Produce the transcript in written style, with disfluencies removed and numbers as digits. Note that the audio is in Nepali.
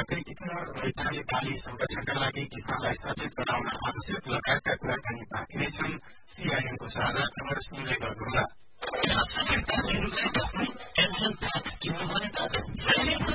प्राकृतिक र वैधानिक बाली संरक्षणका लागि किसानलाई सचेत गराउन आवश्यक लगायतका कुराकानी बाँकी नै छन्। सीआईएमको साझा खबर सुन्दै गर्नुहोला।